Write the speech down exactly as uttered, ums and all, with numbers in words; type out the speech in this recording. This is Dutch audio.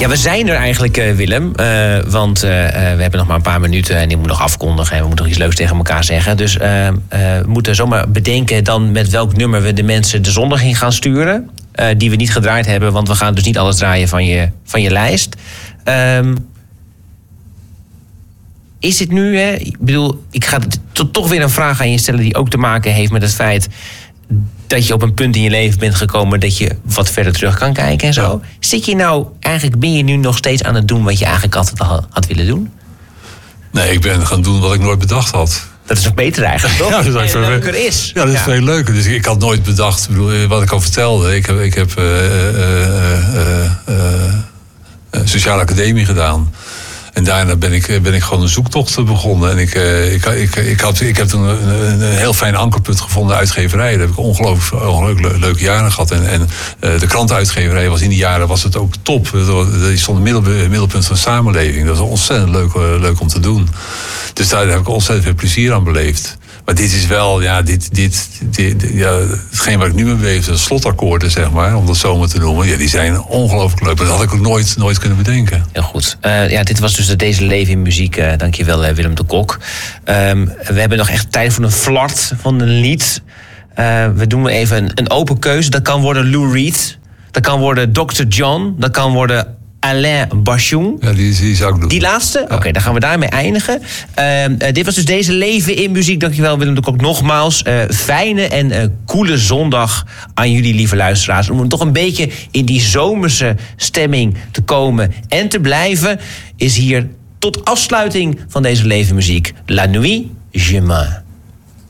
Ja, we zijn er eigenlijk, uh, Willem. Uh, want uh, uh, we hebben nog maar een paar minuten en ik moet nog afkondigen. En we moeten nog iets leuks tegen elkaar zeggen. Dus uh, uh, we moeten zomaar bedenken dan met welk nummer we de mensen de zondag in gaan sturen. Uh, die we niet gedraaid hebben, want we gaan dus niet alles draaien van je, van je lijst. Um, is het nu, hè? Ik bedoel, ik ga t- toch weer een vraag aan je stellen die ook te maken heeft met het feit dat je op een punt in je leven bent gekomen dat je wat verder terug kan kijken en zo. Ja. Zit je nou, eigenlijk ben je nu nog steeds aan het doen wat je eigenlijk altijd al had willen doen? Nee, ik ben gaan doen wat ik nooit bedacht had. Dat is nog beter eigenlijk, toch? Ja, dat is veel leuker is. Ja, dat is ja. veel leuker. Dus ik had nooit bedacht, bedoel, wat ik al vertelde. Ik heb, ik heb uh, uh, uh, uh, uh, sociale academie gedaan. En daarna ben ik, ben ik gewoon een zoektocht begonnen. En ik, uh, ik, ik, ik, had, ik heb toen een, een, een heel fijn ankerpunt gevonden, uitgeverij. Daar heb ik ongelooflijk, ongelooflijk leuke jaren gehad. En, en uh, de krantenuitgeverij was in die jaren was het ook top. Die stond in het middel, middelpunt van de samenleving. Dat was ontzettend leuk, uh, leuk om te doen. Dus daar heb ik ontzettend veel plezier aan beleefd. Maar dit is wel, ja, dit, dit, dit, ja, hetgeen waar ik nu mee bezig ben, slotakkoorden, zeg maar, om dat zo maar te noemen. Ja, die zijn ongelooflijk leuk. Dat had ik ook nooit, nooit kunnen bedenken. Heel goed. Uh, ja, dit was dus de Deze Leven in Muziek. Uh, dankjewel, uh, Willem de Kok. Um, we hebben nog echt tijd voor een flart van een lied. Uh, we doen even een, een open keuze. Dat kan worden Lou Reed. Dat kan worden dokter John. Dat kan worden Alain Bashung. Ja, die, die zou ik doen. Die laatste? Ja. Oké, okay, dan gaan we daarmee eindigen. Uh, uh, dit was dus Deze Leven in Muziek. Dankjewel, Willem de Kok, nogmaals. Uh, fijne en uh, coole zondag aan jullie, lieve luisteraars. Om toch een beetje in die zomerse stemming te komen en te blijven, is hier tot afsluiting van Deze Leven in Muziek La Nuit Germain.